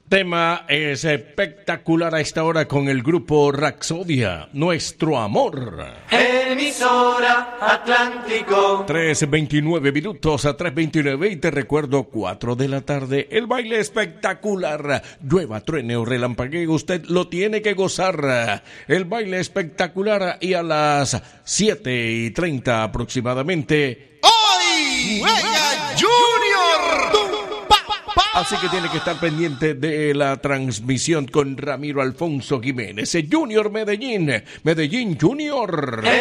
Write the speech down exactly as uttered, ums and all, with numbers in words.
Tema es espectacular a esta hora con el grupo Rapsodia, Nuestro Amor. Emisora Atlántico. tres veintinueve minutos a tres veintinueve y te recuerdo cuatro de la tarde. El baile espectacular. Llueva, truene o relampaguee, usted lo tiene que gozar. El baile espectacular y a las siete y treinta aproximadamente. ¡Hoy juega Junior! Así que tiene que estar pendiente de la transmisión con Ramiro Alfonso Jiménez. Junior Medellín, Medellín Junior.